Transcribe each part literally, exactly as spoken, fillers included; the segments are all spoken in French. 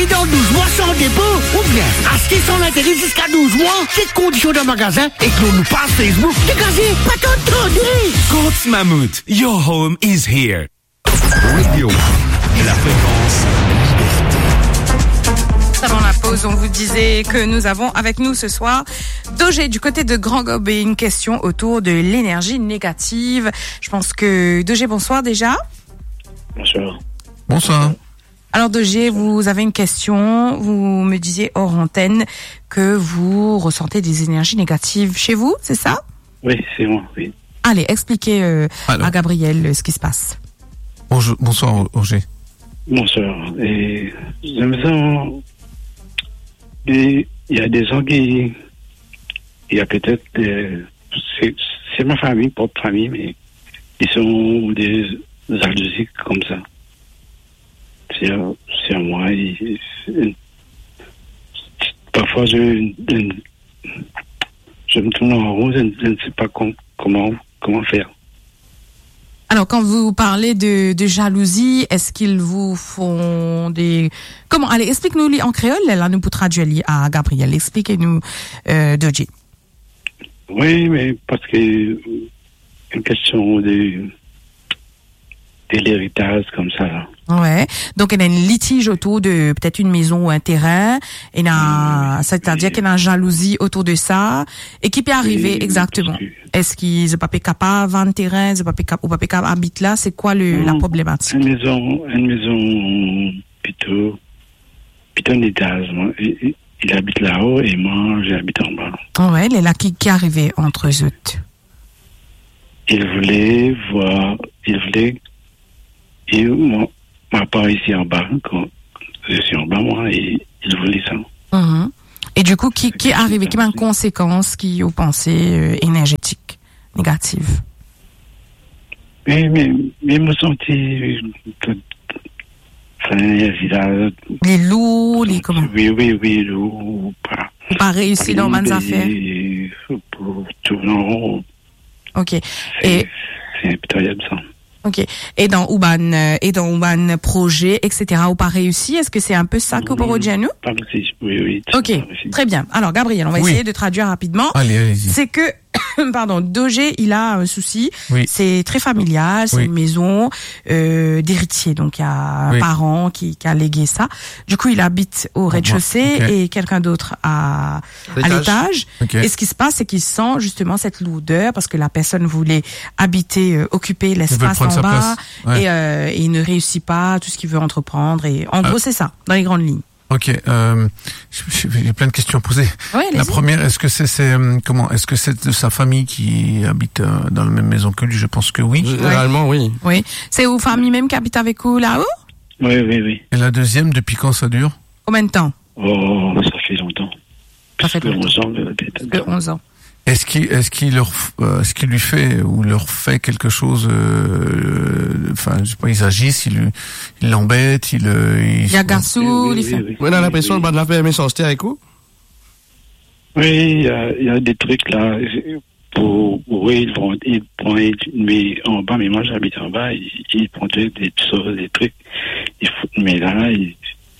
ni dans douze mois sans dépôt, ou bien acheter son intérêt jusqu'à douze mois, ces conditions de magasin, et que l'on nous passe Facebook. Dégagez, pas t'entendez. Courts Mammouth, your home is here. Radio, la fréquence liberté. Avant la pause, on vous disait que nous avons avec nous ce soir Dogé du côté de Grand Gobe et une question autour de l'énergie négative. Je pense que Dogé, bonsoir déjà. Bonsoir. Bonsoir. Alors Dogé, vous avez une question. Vous me disiez hors antenne que vous ressentez des énergies négatives chez vous, c'est ça? Oui, c'est moi, oui. Allez, expliquez euh, à Gabriel euh, ce qui se passe. Bonjour, bonsoir Roger. Bonsoir. Et je me sens... Il y a des gens qui... Il y a peut-être... Des, c'est, c'est ma famille, propre famille, mais ils sont des jalousies comme ça. C'est, c'est à moi. Et, c'est, parfois, je, je, je me tourne en rond, je, je ne sais pas com, comment, comment faire. Alors, quand vous parlez de, de jalousie, est-ce qu'ils vous font des... Comment? Allez, explique-nous en créole, là, nous pour traduire à Gabriel. Expliquez-nous, euh, Dogé. Oui, mais parce que une question de, de l'héritage comme ça, là. Ouais. Donc, il y a une litige autour de peut-être une maison ou un terrain. Il y a, c'est-à-dire qu'il y a une jalousie autour de ça. Et qui peut arriver oui, exactement? Est-ce qu'ils ne sont pas capables de vendre terrain, ils ne sont pas capables d'habiter là? C'est quoi le, la problématique? Une maison, une maison plutôt, plutôt un étage. Il, il habite là-haut et moi, j'habite en bas. Ouais, il est là qui, qui est arrivé entre eux autres. Il voulait voir, il voulait, et moi, ma part ici en bas, quand je suis en bas, moi, et il voulait ça. Mm-hmm. Et du coup, qui, qui est arrivé, qui a une conséquence qui aux pensées euh, énergétiques négatives? Oui, mais, mais me sentis que, enfin, là, les loups, les comment? Oui, oui, oui, loups, pas. Pas réussi dans mes affaires. Pour tourner en rond. Ok. C'est, et c'est impitoyable ça. Ok. Et dans Ouban, et dans Ouban projet, et cetera, ou pas réussi, est-ce que c'est un peu ça que vous rejoignez nous? Pas réussi, oui, oui. Ok. Très bien. Alors, Gabriel, on va oui. essayer de traduire rapidement. Allez, allez-y. C'est que, pardon, Dogé, il a un souci. Oui. C'est très familial, c'est oui. une maison, euh, d'héritier. Donc, il y a un oui. parent qui, qui a légué ça. Du coup, il habite au rez-de-chaussée okay. et quelqu'un d'autre à, l'étage. à l'étage. Okay. Et ce qui se passe, c'est qu'il sent justement cette lourdeur parce que la personne voulait habiter, euh, occuper l'espace en bas. Ouais. Et, euh, et il ne réussit pas tout ce qu'il veut entreprendre. Et en euh, gros, c'est ça, dans les grandes lignes. Ok, euh, j'ai plein de questions à poser. Ouais, la première, est-ce que c'est, c'est comment, est-ce que c'est de sa famille qui habite euh, dans la même maison que lui? Je pense que oui. Généralement, oui. Oui. C'est vos familles même qui habitent avec vous là-haut? Oui, oui, oui. Et la deuxième, depuis quand ça dure? Combien de temps? Oh, ça fait longtemps. Ça fait longtemps. onze ans, peut-être. Que onze ans. Est-ce qu'il, est-ce qu'il leur, euh, est-ce qu'il lui fait ou leur fait quelque chose, enfin, euh, je sais pas, ils agissent, il, il l'embête, il, il. Il y a Gassou, oui, il fait. Oui, oui, on a l'impression de la faire méchanceté avec vous? Oui, il y a, il y a des trucs là, pour, oui, ils vont, ils prennent, mais en bas, mais moi j'habite en bas, ils, ils prennent des choses, des trucs, ils foutent, mais là, ils,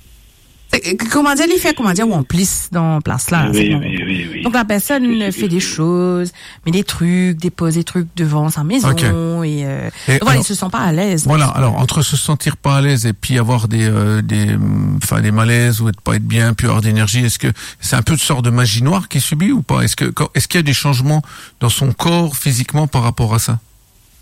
comment dire, il fait comment dire, ou en plus dans place là. Oui, oui, oui, oui. Donc la personne oui, fait des choses, met des trucs, dépose des trucs devant sa maison okay. et, euh, et, et voilà, alors, il se sent pas à l'aise. Voilà, alors entre se sentir pas à l'aise et puis avoir des, euh, des, enfin des malaises ou être pas être bien, puis avoir d'énergie, est-ce que c'est un peu de sorte de magie noire qu'il subit ou pas? Est-ce que, est-ce qu'il y a des changements dans son corps physiquement par rapport à ça?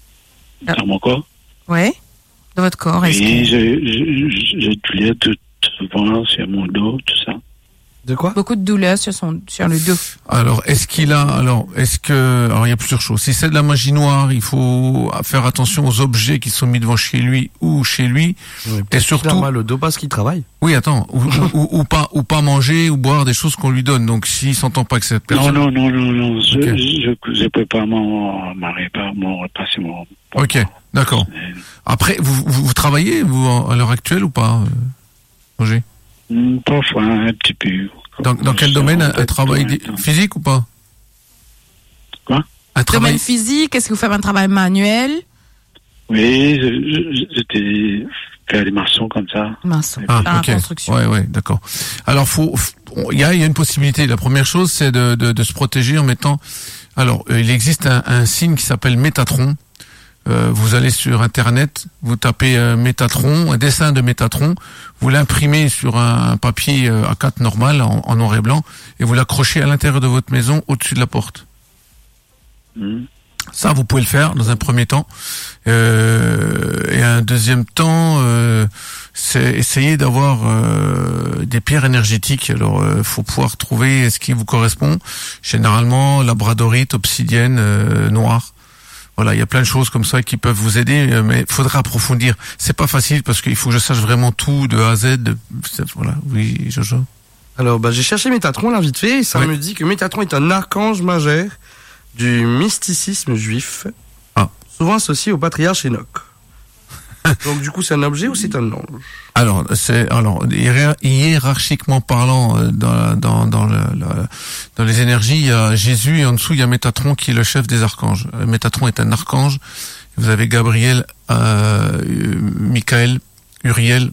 Dans mon corps? Oui. Dans votre corps, est-ce oui, que... je, je, je, je douleur tout. Souvent sur mon dos, tout ça. De quoi? Beaucoup de douleurs sur son, sur le dos. Alors, est-ce qu'il a, alors, est-ce que, alors, il y a plusieurs choses. Si c'est de la magie noire, il faut faire attention aux objets qui sont mis devant chez lui ou chez lui. Oui, et surtout. Il a mal au dos parce qu'il travaille. Oui, attends. Ou, ou, ou pas, ou pas manger ou boire des choses qu'on lui donne. Donc, s'il s'entend pas avec cette personne. Non, non, non, non, non. Je, okay. je, je, je peux pas m'en, m'arrêter, m'en repasser mon. Ok, d'accord. Après, vous, vous, vous travaillez, vous, à l'heure actuelle ou pas? Roger? Mmh, parfois, un petit peu. Dans, dans quel domaine? Un travail physique ou pas? Quoi? Un travail domaine physique? Est-ce que vous faites un travail manuel? Oui, je- je- j'étais faire des maçons comme ça. Maçon. Ah, Dans la ok. construction. Ouais, ouais, d'accord. Alors, faut, faut- il y a, il y a une possibilité. La première chose, c'est de, de, de se protéger en mettant. Alors, euh, il existe un, un signe qui s'appelle Métatron. Euh, vous allez sur Internet, vous tapez euh, Métatron, un dessin de Métatron, vous l'imprimez sur un, un papier euh, A quatre normal en, en noir et blanc, et vous l'accrochez à l'intérieur de votre maison, au-dessus de la porte. Hmm. Ça, vous pouvez le faire dans un premier temps. Euh, et un deuxième temps, euh, c'est essayer d'avoir euh, des pierres énergétiques. Alors, euh, faut pouvoir trouver ce qui vous correspond. Généralement, labradorite, obsidienne, euh, noire. Voilà, il y a plein de choses comme ça qui peuvent vous aider, euh, mais il faudra approfondir. C'est pas facile parce qu'il faut que je sache vraiment tout de A à Z. C'est- Voilà, oui, Jojo. Alors, bah, j'ai cherché Métatron, là, vite fait, et ça Oui. me dit que Métatron est un archange majeur du mysticisme juif, Ah. souvent associé au patriarche Enoch. Donc, du coup, c'est un objet ou c'est un ange? Alors, c'est alors hiérar- hiérarchiquement parlant, euh, dans dans dans, le, le- dans les énergies, il y a Jésus et en dessous il y a Métatron qui est le chef des archanges. Euh, Métatron est un archange. Vous avez Gabriel, euh, euh, Michael, Uriel,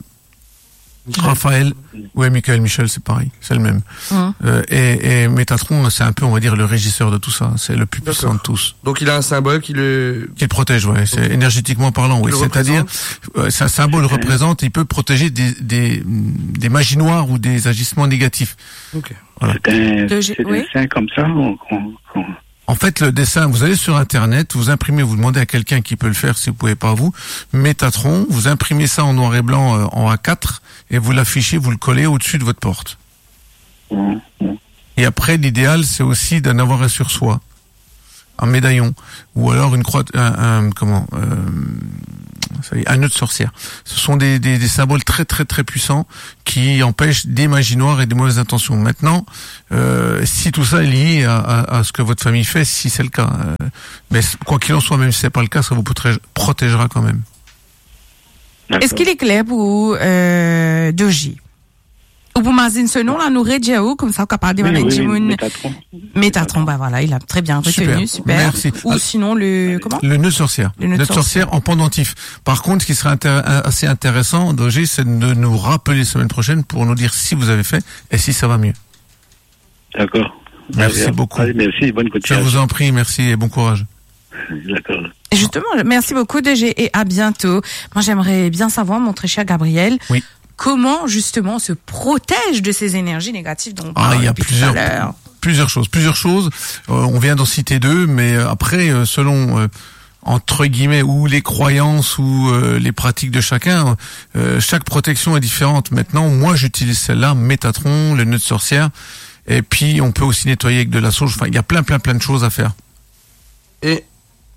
Raphaël. Ouais, Michael, Michel, c'est pareil, c'est le même. Hum. Euh, et, et Métatron, c'est un peu, on va dire, le régisseur de tout ça. C'est le plus puissant de D'accord. tous. Donc, il a un symbole qui le... Qui le protège, ouais. C'est énergétiquement parlant, oui. le C'est-à-dire, euh, c'est un symbole représente, il peut protéger des, des, des magies noires ou des agissements négatifs. Ok. Voilà. C'est un, Que j'ai- c'est oui. un dessin comme ça qu'on, qu'on, qu'on- En fait, le dessin, vous allez sur Internet, vous imprimez, vous demandez à quelqu'un qui peut le faire si vous pouvez pas vous, Métatron, vous imprimez ça en noir et blanc euh, en A quatre et vous l'affichez, vous le collez au-dessus de votre porte. on- on- Et après, l'idéal, c'est aussi d'en avoir un sur soi, un médaillon, ou alors une croix, un, un comment, euh, ça y est, un nœud de sorcière. Ce sont des, des, des symboles très très très puissants qui empêchent des magies noires et des mauvaises intentions. Maintenant, euh, si tout ça est lié à, à, à ce que votre famille fait, si c'est le cas, euh, mais quoi qu'il en soit, même si c'est pas le cas, ça vous protège- protégera quand même. Est-ce qu'il est clair pour euh, Doji? Ou pour Mazine ce nom là, nous rédions comme ça, capable de Oui, demander oui, Jimoun. Métatron. Métatron, bah voilà, il a très bien retenu, super. Super. Merci. Ou Ah, sinon le comment? Le nœud de sorcière. Le nœud de sorcière en pendentif. Par contre, ce qui serait intér- assez intéressant, Dogé, c'est de nous rappeler la semaine prochaine pour nous dire si vous avez fait et si ça va mieux. D'accord. Merci Allez, beaucoup. Allez, merci, bonne Je continuation. vous en prie, merci et bon courage. D'accord. Et justement, merci beaucoup D G et à bientôt. Moi, j'aimerais bien savoir, mon très cher Gabriel, Oui. comment justement on se protège de ces énergies négatives dont on Ah, parle il y a depuis plusieurs, tout à l'heure. plusieurs choses, plusieurs choses. Euh, on vient d'en citer deux, mais euh, après, euh, selon euh, entre guillemets ou les croyances ou euh, les pratiques de chacun, euh, chaque protection est différente. Maintenant, moi, j'utilise celle-là, Métatron, le nœud de sorcière, et puis on peut aussi nettoyer avec de la sauge. Enfin, il y a plein, plein, plein de choses à faire. Et,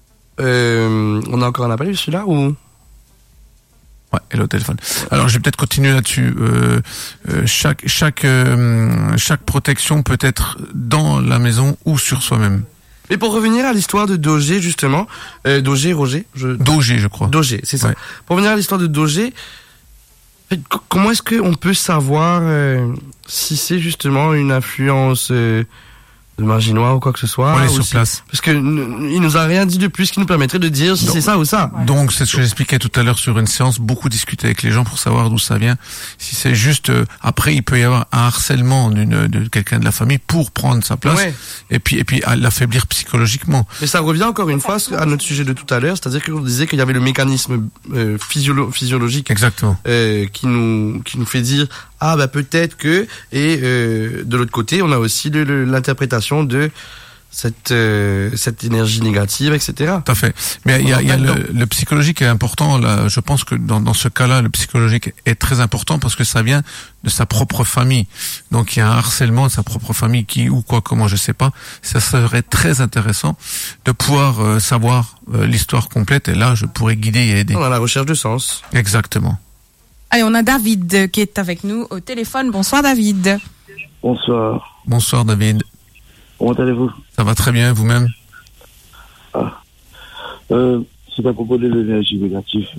euh, on a encore un appel, celui-là, ou? Ouais, et le téléphone. Alors, je vais peut-être continuer là-dessus. Euh, euh, chaque chaque euh, chaque protection peut être dans la maison ou sur soi-même. Et pour revenir à l'histoire de Dogé, justement, euh, Dogé, Roger, je... Dogé, je crois. Dogé, c'est ça. Ouais. Pour revenir à l'histoire de Dogé, en fait, co- comment est-ce qu'on peut savoir euh, si c'est justement une influence euh, de magie noire ou quoi que ce soit? On est ou sur si- place. Parce que n- il nous a rien dit de plus qui nous permettrait de dire si Non. c'est ça ou ça. Donc, c'est ce que j'expliquais tout à l'heure sur une séance, beaucoup discuter avec les gens pour savoir d'où ça vient. Si c'est juste, euh, après, il peut y avoir un harcèlement d'une, de quelqu'un de la famille pour prendre sa place, Ouais. et puis, et puis, à l'affaiblir psychologiquement. Mais ça revient encore une fois à notre sujet de tout à l'heure, c'est-à-dire qu'on disait qu'il y avait le mécanisme euh, physiolo- physiologique Exactement. euh, qui nous qui nous fait dire ah bah peut-être que, et euh, de l'autre côté on a aussi le- le- l'interprétation de cette euh, cette énergie négative, et cetera. Tout à fait. Mais il y a, il y a Là-dedans. le, le psychologique est important. Là, je pense que dans, dans ce cas-là, le psychologique est très important parce que ça vient de sa propre famille. Donc il y a un harcèlement de sa propre famille qui ou quoi, comment, je sais pas. Ça serait très intéressant de pouvoir euh, savoir euh, l'histoire complète. Et là, je pourrais guider et aider. On a la recherche de sens. Exactement. Allez, on a David qui est avec nous au téléphone. Bonsoir David. Bonsoir. Bonsoir David. Comment allez-vous? Ça va très bien, vous-même? Ah. Euh, c'est à propos de l'énergie négative.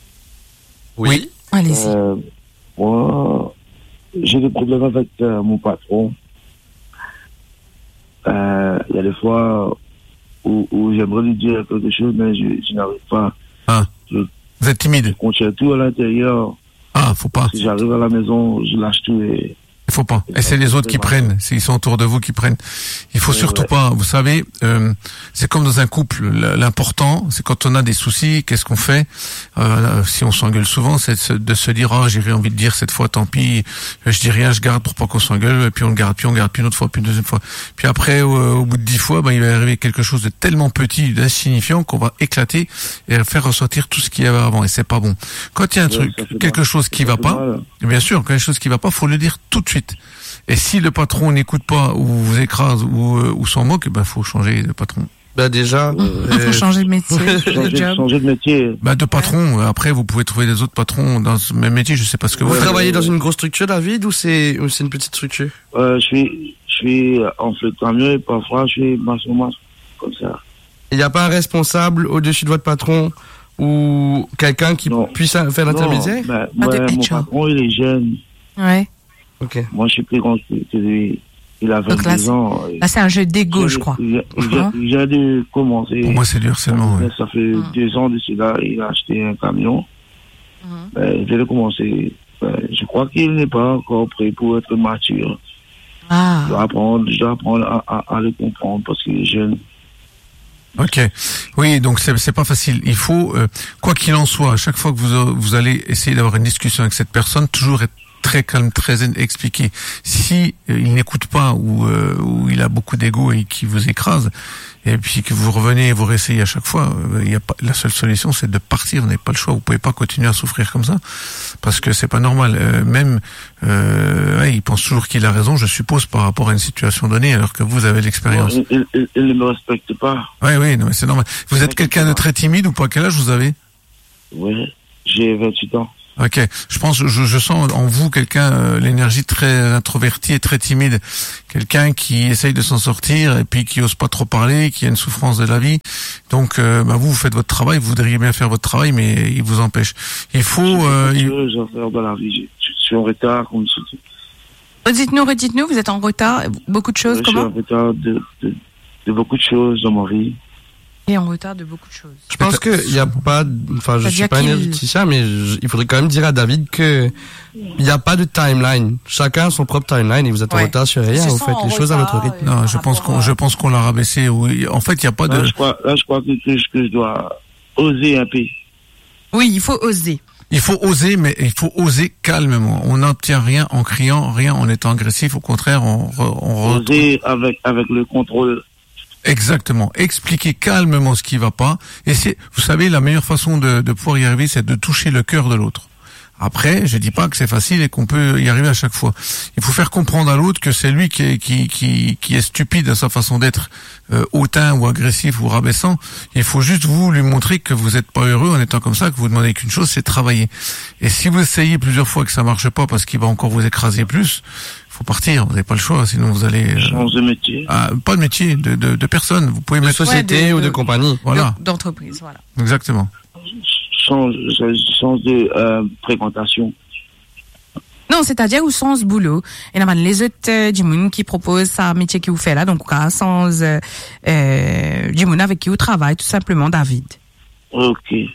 Oui. Allez-y. Euh, moi, j'ai des problèmes avec euh, mon patron. Euh, Il y a des fois où, où j'aimerais lui dire quelque chose, mais je, je n'arrive pas. Ah. je, Vous êtes timide. je contiens tout à l'intérieur. Ah, faut pas. Si j'arrive à la maison, je lâche tout et... Il faut pas. Et c'est les autres qui prennent. C'est ils sont autour de vous qui prennent. Il faut Ouais, surtout ouais. pas. Vous savez, euh, c'est comme dans un couple. L'important, c'est quand on a des soucis, qu'est-ce qu'on fait euh, si on s'engueule souvent, c'est de se, de se dire ah j'ai envie de dire cette fois, tant pis. Je dis rien, je garde pour pas qu'on s'engueule. Et puis on le garde, puis on garde, puis une autre fois, puis une deuxième fois. Puis après, au, au bout de dix fois, ben il va arriver quelque chose de tellement petit, d'insignifiant qu'on va éclater et faire ressortir tout ce qu'il y avait avant. Et c'est pas bon. Quand il y a un Ouais, truc, ça fait quelque mal. chose qui Ça va fait pas. mal. Bien sûr, quelque chose qui va pas, faut le dire tout de suite. Et si le patron n'écoute pas ou vous écrase ou, euh, ou s'en moque, ben faut changer de patron. Bah déjà, Il faut euh, changer de métier, de Changer, job. changer de métier. Bah de patron. Après, vous pouvez trouver des autres patrons dans ce même métier. Je sais pas ce que vous vous faites. travaillez dans une grosse structure, David, ou c'est ou c'est une petite structure? Euh, je suis, je suis en flot de camion et parfois je suis maçon-maçon, comme ça. Il n'y a pas un responsable au-dessus de votre patron ou quelqu'un qui Non. puisse faire l'intermédiaire? Non, ben, Pas moi, de mon H R. patron, il est jeune. Ouais. Ok. Moi, je suis plus grand que que lui. Il a Donc là, vingt-deux ans. Là, c'est un jeu d'égo, je crois. Il vient- il vient- il vient de commencer. Pour moi, c'est du harcèlement. Ouais. Ça fait Mm. deux ans de cela, il a acheté un camion. Mhm. Ben, il vient de commencer. Ben, je crois qu'il n'est pas encore prêt pour être mature. Ah. Je dois apprendre, je dois apprendre à, à, à le comprendre parce qu'il est jeune. Ok. Oui, donc c'est c'est pas facile. Il faut, euh, quoi qu'il en soit, à chaque fois que vous vous allez essayer d'avoir une discussion avec cette personne, toujours être très calme, très zen, expliquer. Si euh, il n'écoute pas ou euh, ou il a beaucoup d'ego et qui vous écrase, et puis que vous revenez et vous réessayez à chaque fois, euh, il y a pas, la seule solution c'est de partir. Vous n'avez pas le choix. Vous pouvez pas continuer à souffrir comme ça parce que c'est pas normal. Euh, même euh, ouais, il pense toujours qu'il a raison, je suppose, par rapport à une situation donnée, alors que vous avez l'expérience. Il, il, il- il ne me respecte pas. Oui, oui, non, mais c'est normal. Vous êtes quelqu'un de très timide ou pas? Quel âge vous avez? Oui, j'ai vingt-huit ans. Ok, je pense, je, je sens en vous quelqu'un, euh, l'énergie très introvertie et très timide, quelqu'un qui essaye de s'en sortir et puis qui ose pas trop parler, qui a une souffrance de la vie. Donc, euh, bah vous, vous faites votre travail, vous voudriez bien faire votre travail, mais il vous empêche. Il faut, euh, il- Je vais faire dans la vie. Je, je suis en retard, comme ça. Redites-nous, redites-nous, vous êtes en retard. Beaucoup de choses, Je suis en comment? retard de, de, de beaucoup de choses dans ma vie. Et en retard de beaucoup de choses. Je pense que il y a pas, de- enfin, je Ça veut suis dire pas un qu'il- énergéticien, mais je- il faudrait quand même dire à David que il n'y a pas de timeline. Chacun a son propre timeline et vous êtes en Ouais. retard sur rien. Se Vous sent faites en les choses à votre retard, rythme. euh, non, par je pense rapport qu'on, à- je pense qu'on l'a rabaissé. Oui, en fait, il y a pas Là, de. je crois, là, je crois que, que, je- que je dois oser un peu. Oui, il faut oser. Il faut oser, mais il faut oser calmement. On n'obtient rien en criant, rien en étant agressif. Au contraire, on, re- on re- Oser avec, avec le contrôle. Exactement. Expliquer calmement ce qui va pas. Et c'est, vous savez, la meilleure façon de, de pouvoir y arriver, c'est de toucher le cœur de l'autre. Après, je dis pas que c'est facile et qu'on peut y arriver à chaque fois. Il faut faire comprendre à l'autre que c'est lui qui est, qui, qui, qui est stupide à sa façon d'être, euh, hautain ou agressif ou rabaissant. Il faut juste vous lui montrer que vous n'êtes pas heureux en étant comme ça, que vous demandez qu'une chose, c'est travailler. Et si vous essayez plusieurs fois que ça marche pas parce qu'il va encore vous écraser plus, faut partir. Vous n'avez pas le choix, sinon vous allez. euh, Change de métier. ah, pas de métier, de, de, de personne. Vous pouvez De mettre société Ouais, de- ou de de- compagnie. Voilà, De- D'entreprise, voilà. exactement. Change, change de euh, fréquentation. Non, c'est-à-dire au sens boulot. Et là, les autres euh, du monde qui proposent ça métier qui vous fait là, donc à sens euh, euh, du monde avec qui vous travaillez, tout simplement, David. Ok.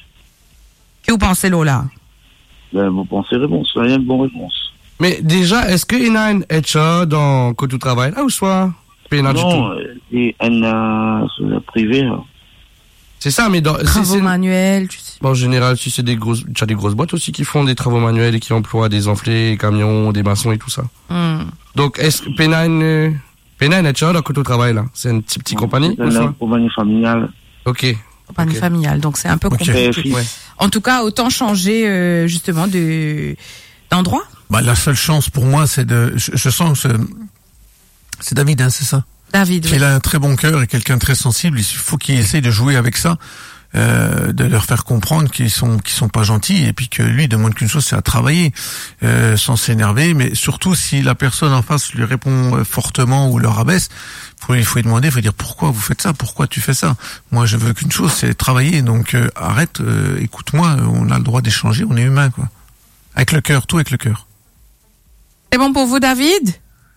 Que vous pensez, Lola? Ben, vous pensez réponse. Il y a une bonne réponse. Mais déjà, est-ce qu'il y a une H R dans Côte du travail là ou soit pas du non, tout? euh, et elle a sur le privé. Hein. C'est ça, mais dans, c'est- Travaux c'est- manuels, tu sais. bon, en général, si c'est des grosses, tu as des grosses boîtes aussi qui font des travaux manuels et qui emploient des enflés, des camions, des maçons et tout ça. Hmm. Donc, est-ce que P neuf, P neuf H R dans Côte du travail là? C'est une petite, petite compagnie C'est ou une soit? compagnie familiale. Ok. Compagnie Ok. familiale, donc c'est un peu Ok. compliqué. Très Ouais. En tout cas, autant changer euh, justement de d'endroit. Bah, la seule chance pour moi, c'est de. Je, je sens que c'est, c'est David, hein, c'est ça. David, oui. Qu'il a un très bon cœur et quelqu'un de très sensible. Il faut qu'il essaye de jouer avec ça, euh, de leur faire comprendre qu'ils sont qu'ils sont pas gentils et puis que lui il demande qu'une chose, c'est à travailler, euh, sans s'énerver. Mais surtout si la personne en face lui répond euh, fortement ou le rabaisse, faut, il faut lui demander, il faut dire pourquoi vous faites ça, pourquoi tu fais ça. Moi, je veux qu'une chose, c'est travailler. Donc euh, arrête, euh, écoute-moi. On a le droit d'échanger. On est humain, quoi. Avec le cœur, tout avec le cœur. C'est bon pour vous, David?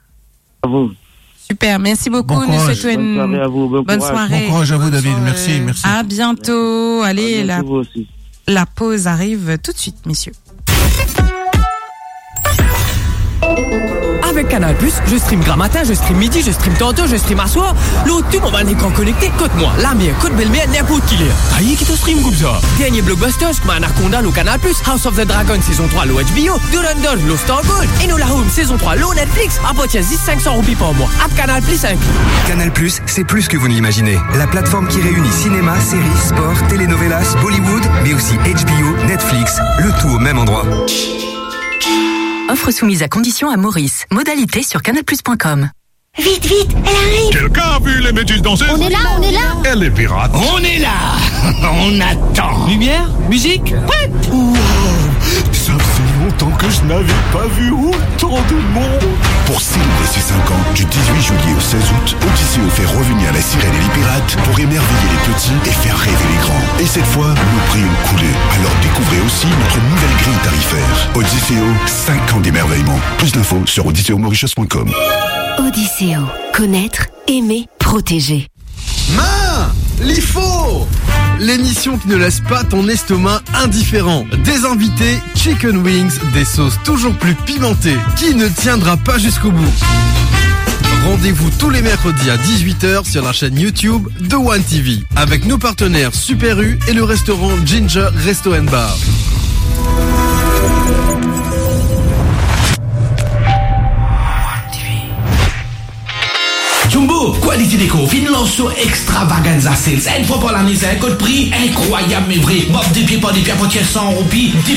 À vous. Super, merci beaucoup. Bon Nous courage. souhaitons Bonne soirée une à vous. Bon, bonne courage. soirée. Bon courage à vous, David. Bonne Merci, soirée. merci. À bientôt. À Allez, bientôt, la vous aussi. La pause arrive tout de suite, messieurs. Avec Canal+, je stream Grammatin, je stream midi, je stream tantôt, je stream à soir. L'autre, tout mon écran connecté, côte-moi, la mienne, côte belle-mère, n'importe qui l'est. Aïe, qui te stream comme ça? Dernier blockbusters, comme Anaconda, le Canal+, House of the Dragon, saison trois, le H B O, Durandal, le Star Gold, et nous la Home, saison trois, le Netflix, à partir de cinq cents roupies par mois. App Canal+, cinq. Canal+, c'est plus que vous ne l'imaginez. La plateforme qui réunit cinéma, séries, sport, telenovelas, Bollywood, mais aussi H B O, Netflix, le tout au même endroit. Offre soumise à condition à Maurice. Modalité sur canal plus point com. Vite, vite, elle arrive. Quelqu'un a vu les méduses danser? On est là, on est là. Elle est pirate. On est là. On attend. Lumière, musique, prête. Wow. Ça faisait longtemps que je n'avais pas vu autant de monde. Pour célébrer ses cinq ans, du dix-huit juillet au seize août, Odysseo fait revenir la sirène et les pirates pour émerveiller les petits et faire rêver les grands. Et cette fois, nos prix ont coulé. Alors découvrez aussi notre nouvelle grille tarifaire. Odysseo, cinq ans d'émerveillement. Plus d'infos sur odysseo mauritius point com. Odysseo. Connaître, aimer, protéger. Main, l'I F O, l'émission qui ne laisse pas ton estomac indifférent. Des invités, chicken wings, des sauces toujours plus pimentées. Qui ne tiendra pas jusqu'au bout? Rendez-vous tous les mercredis à dix-huit heures sur la chaîne YouTube de One T V avec nos partenaires Super U et le restaurant Ginger Resto and Bar. Jumbo, Quality Déco, Finlanso Extravaganza Sales. Une fois par l'année, c'est un code prix incroyable mais vrai. Bob des pieds par des pieds à partir cent roupies.